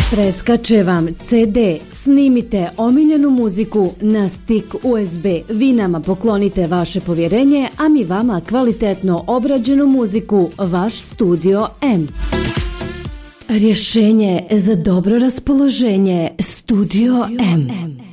Preskače vam CD, snimite omiljenu muziku na stik USB. Vi nama poklonite vaše povjerenje, a mi vama kvalitetno obrađenu muziku, vaš Studio M. Rješenje za dobro raspoloženje, Studio M.